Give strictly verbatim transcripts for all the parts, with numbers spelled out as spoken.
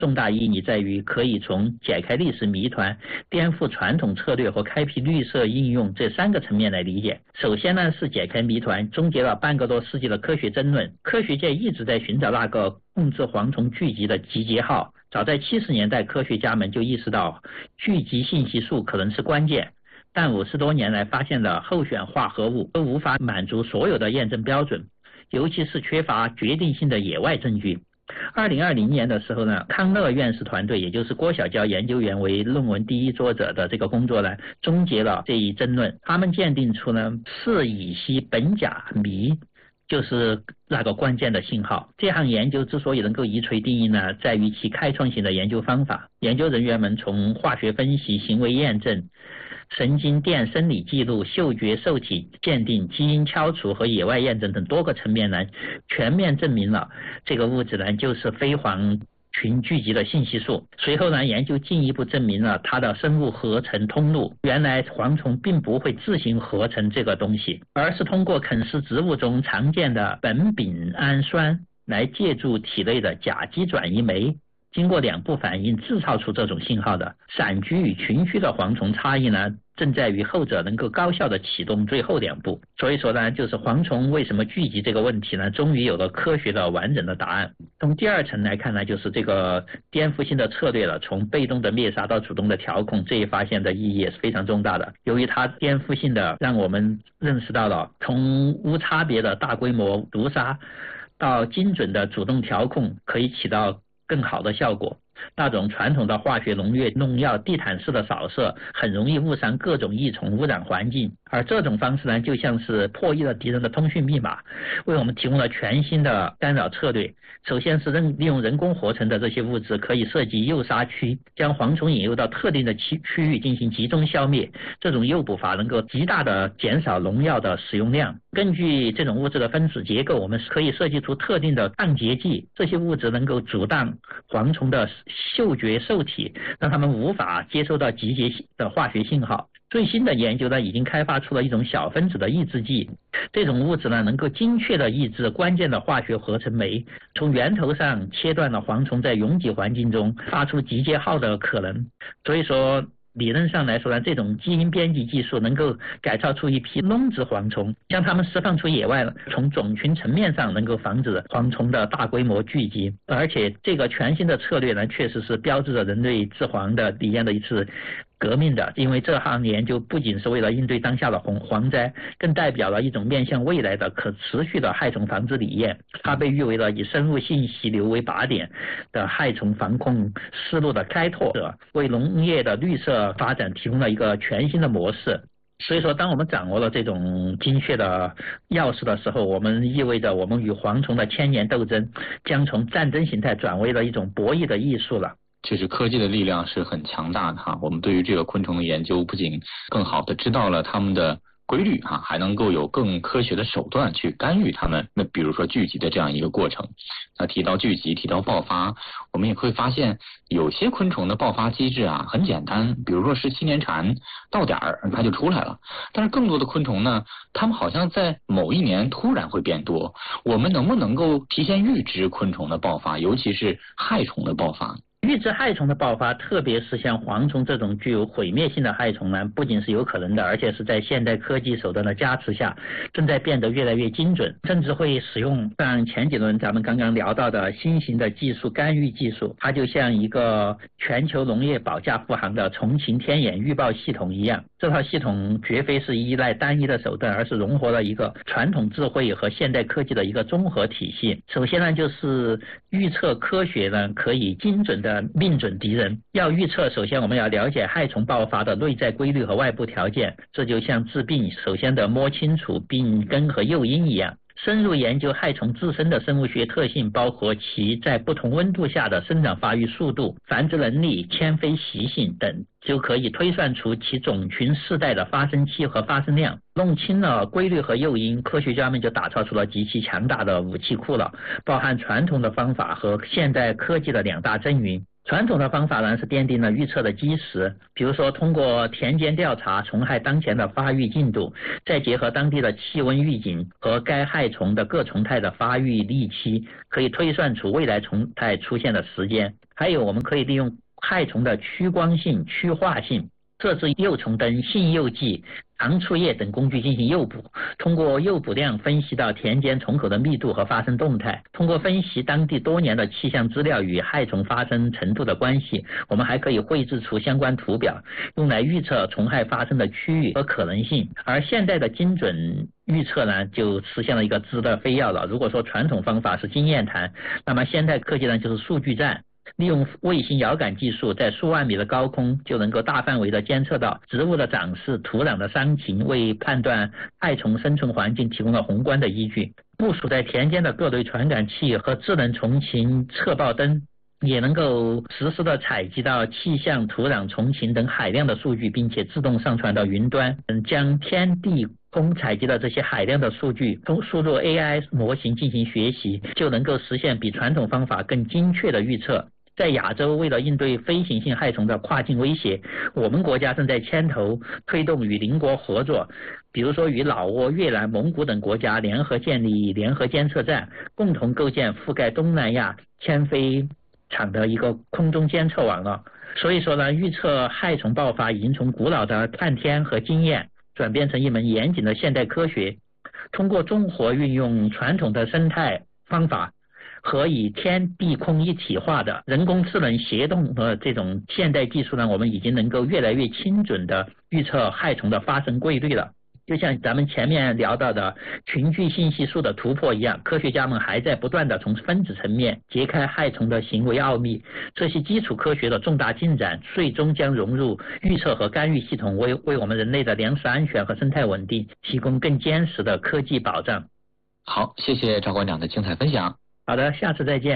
重大意义在于可以从解开历史谜团、颠覆传统策略和开辟绿色应用这三个层面来理解。首先呢，是解开谜团，终结了半个多世纪的科学争论。科学界一直在寻找那个控制蝗虫聚集的集结号。早在七十年代，科学家们就意识到聚集信息素可能是关键，但五十多年来发现的候选化合物都无法满足所有的验证标准，尤其是缺乏决定性的野外证据。二零二零年的时候呢，康乐院士团队，也就是郭小娇研究员为论文第一作者的这个工作呢，终结了这一争论。他们鉴定出呢四乙烯苯甲醚就是那个关键的信号。这项研究之所以能够一锤定音呢，在于其开创性的研究方法。研究人员们从化学分析、行为验证、神经电生理记录、嗅觉受体鉴定、基因敲除和野外验证等多个层面呢，全面证明了这个物质呢就是非黄群聚集的信息素。随后呢，研究进一步证明了它的生物合成通路。原来蝗虫并不会自行合成这个东西，而是通过啃食植物中常见的苯丙氨酸来借助体内的甲基转移酶，经过两步反应制造出这种信号的。散居与群居的蝗虫差异呢，正在于后者能够高效地启动最后两步。所以说呢，就是蝗虫为什么聚集这个问题呢，终于有了科学的完整的答案。从第二层来看呢，就是这个颠覆性的策略了，从被动的灭杀到主动的调控，这一发现的意义也是非常重大的。由于它颠覆性的让我们认识到了从无差别的大规模毒杀到精准的主动调控可以起到更好的效果。那种传统的化学农业农药地毯式的扫射很容易误伤各种益虫，污染环境，而这种方式呢，就像是破译了敌人的通讯密码，为我们提供了全新的干扰策略。首先是利用人工合成的这些物质，可以设计诱杀区，将蝗虫引诱到特定的区区域进行集中消灭。这种诱捕法能够极大的减少农药的使用量。根据这种物质的分子结构，我们可以设计出特定的抗结剂，这些物质能够阻挡蝗虫的嗅觉受体，让他们无法接收到集结的化学信号。最新的研究呢，已经开发出了一种小分子的抑制剂，这种物质呢，能够精确的抑制关键的化学合成酶，从源头上切断了蝗虫在拥挤环境中发出集结号的可能。所以说理论上来说呢，这种基因编辑技术能够改造出一批笼子蝗虫，将它们释放出野外，从种群层面上能够防止蝗虫的大规模聚集。而且这个全新的策略呢，确实是标志着人类治蝗的理念的一次革命的，因为这项研究不仅是为了应对当下的蝗蝗灾，更代表了一种面向未来的可持续的害虫防治理念。它被誉为了以生物信息流为靶点的害虫防控思路的开拓者，为农业的绿色发展提供了一个全新的模式。所以说，当我们掌握了这种精确的钥匙的时候，我们意味着我们与蝗虫的千年斗争将从战争形态转为了一种博弈的艺术了。 确实，科技的力量是很强大的哈。我们对于这个昆虫的研究，不仅更好的知道了它们的规律哈，还能够有更科学的手段去干预它们。那比如说聚集的这样一个过程，那提到聚集，提到爆发，我们也会发现有些昆虫的爆发机制啊很简单，比如说十七年蝉到点儿它就出来了。但是更多的昆虫呢，它们好像在某一年突然会变多。我们能不能够提前预知昆虫的爆发，尤其是害虫的爆发？ 预知害虫的爆发，特别是像蝗虫这种具有毁灭性的害虫呢，不仅是有可能的，而且是在现代科技手段的加持下，正在变得越来越精准，甚至会使用像前几轮咱们刚刚聊到的新型的技术干预技术。它就像一个全球农业保驾护航的重晴天眼预报系统一样。这套系统绝非是依赖单一的手段，而是融合了一个传统智慧和现代科技的一个综合体系。首先呢，就是预测科学呢可以精准的命准敌人。要预测，首先我们要了解害虫爆发的内在规律和外部条件，这就像治病首先得摸清楚病根和诱因一样。深入研究害虫自身的生物学特性，包括其在不同温度下的生长发育速度、繁殖能力、迁飞习性等，就可以推算出其种群世代的发生期和发生量。弄清了规律和诱因，科学家们就打造出了极其强大的武器库了，包含传统的方法和现代科技的两大阵营。传统的方法呢是奠定了预测的基石，比如说通过田间调查虫害当前的发育进度，再结合当地的气温预警和该害虫的各虫态的发育历期，可以推算出未来虫态出现的时间。 还有我们可以利用害虫的趋光性、趋化性，设置诱虫灯、性诱剂、长触叶等工具进行诱捕，通过诱捕量分析到田间虫口的密度和发生动态，通过分析当地多年的气象资料与害虫发生程度的关系，我们还可以绘制出相关图表，用来预测虫害发生的区域和可能性。而现在的精准预测呢，就实现了一个质的飞跃了。如果说传统方法是经验谈，那么现代科技呢就是数据站。利用卫星遥感技术，在数万米的高空就能够大范围的监测到植物的长势、土壤的伤情，为判断害虫生存环境提供了宏观的依据。部署在田间的各类传感器和智能虫禽测报灯，也能够实时的采集到气象、土壤、虫禽等海量的数据，并且自动上传到云端，将天地空采集的这些海量的数据输入 A I 模型进行学习，就能够实现比传统方法更精确的预测。在亚洲，为了应对飞行性害虫的跨境威胁，我们国家正在牵头推动与邻国合作，比如说与老挝、越南、蒙古等国家联合建立联合监测站，共同构建覆盖东南亚迁飞场的一个空中监测网络。所以说呢，预测害虫爆发已经从古老的看天和经验转变成一门严谨的现代科学，通过综合运用传统的生态方法和以天地空一体化的人工智能协同的这种现代技术呢，我们已经能够越来越精准的预测害虫的发生规律了。就像咱们前面聊到的群聚信息素的突破一样，科学家们还在不断的从分子层面揭开害虫的行为奥秘。这些基础科学的重大进展，最终将融入预测和干预系统，为为我们人类的粮食安全和生态稳定提供更坚实的科技保障。 好，谢谢赵馆长的精彩分享。 好的，下次再见。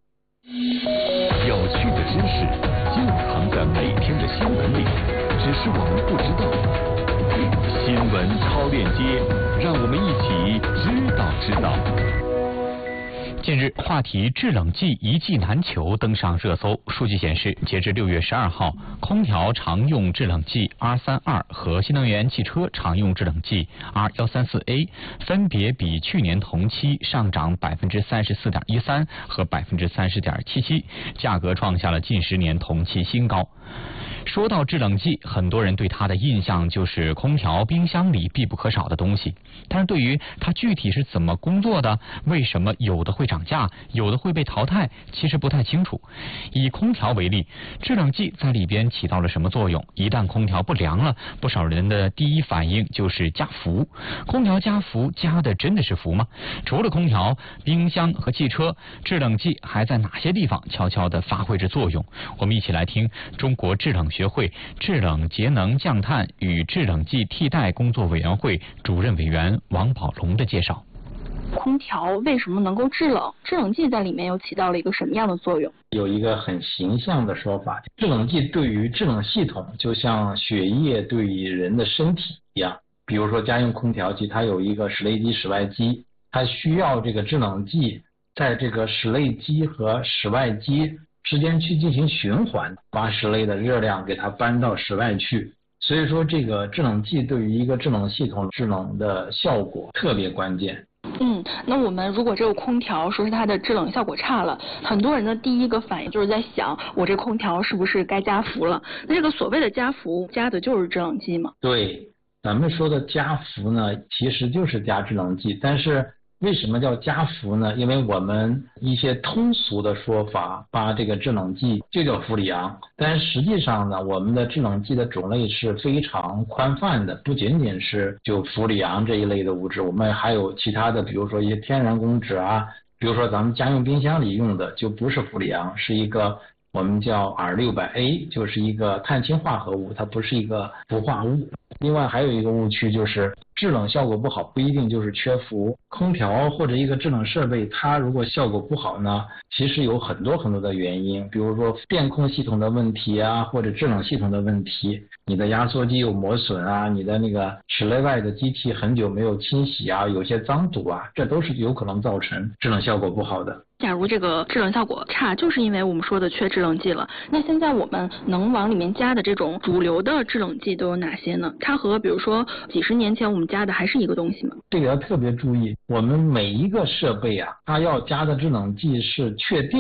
有趣的知识就藏在每天的新闻里，只是我们不知道。新闻超链接，让我们一起知道知道。 近日，话题制冷剂一剂难求登上热搜。数据显示，截至六月十二号，空调常用制冷剂 R 三十二 和新能源汽车常用制冷剂 R 一三四 A 分别比去年同期上涨百分之三十四点一三和百分之三十点七七，价格创下了近十年同期新高。说到制冷剂，很多人对它的印象就是空调、冰箱里必不可少的东西，但是对于它具体是怎么工作的，为什么有的会涨价，有的会被淘汰，其实不太清楚。以空调为例，制冷剂在里边起到了什么作用？一旦空调不凉了，不少人的第一反应就是加氟。空调加氟加的真的是氟吗？除了空调、冰箱和汽车，制冷剂还在哪些地方悄悄地发挥着作用？我们一起来听中国制冷学会制冷节能降碳与制冷剂替代工作委员会主任委员王宝龙的介绍。 空调为什么能够制冷？制冷剂在里面又起到了一个什么样的作用？ 有一个很形象的说法，制冷剂对于制冷系统就像血液对于人的身体一样。比如说家用空调机，它有一个室内机、室外机，它需要这个制冷剂在这个室内机和室外机之间去进行循环，把室内的热量给它搬到室外去。所以说这个制冷剂对于一个制冷系统制冷的效果特别关键。 嗯，那我们如果这个空调说是它的制冷效果差了，很多人的第一个反应就是在想，我这空调是不是该加氟了？那这个所谓的加氟，加的就是制冷剂吗？ 对，咱们说的加氟呢，其实就是加制冷剂，但是为什么叫加氟呢？因为我们一些通俗的说法，把这个制冷剂就叫氟里昂，但实际上呢，我们的制冷剂的种类是非常宽泛的，不仅仅是就氟里昂这一类的物质，我们还有其他的，比如说一些天然公酯啊，比如说咱们家用冰箱里用的就不是氟里昂，是一个我们叫 R 六百 A， 就是一个碳氢化合物，它不是一个氟化物。另外还有一个误区就是制冷效果不好不一定就是缺氟，空调或者一个制冷设备它如果效果不好呢，其实有很多很多的原因，比如说电控系统的问题啊，或者制冷系统的问题，你的压缩机有磨损啊，你的那个室内外的机器很久没有清洗啊，有些脏堵啊，这都是有可能造成制冷效果不好的。 假如这个制冷效果差，就是因为我们说的缺制冷剂了。那现在我们能往里面加的这种主流的制冷剂都有哪些呢？它和比如说几十年前我们加的还是一个东西吗？ 这个要特别注意，我们每一个设备啊，它要加的制冷剂是确定的，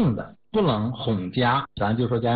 不能混加，咱就说加